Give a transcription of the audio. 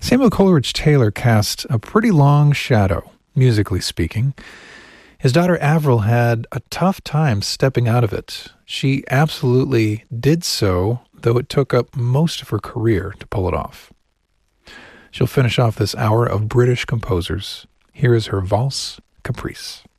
Samuel Coleridge Taylor cast a pretty long shadow, musically speaking. His daughter Avril had a tough time stepping out of it. She absolutely did so, though it took up most of her career to pull it off. She'll finish off this hour of British composers. Here is her Valse Caprice.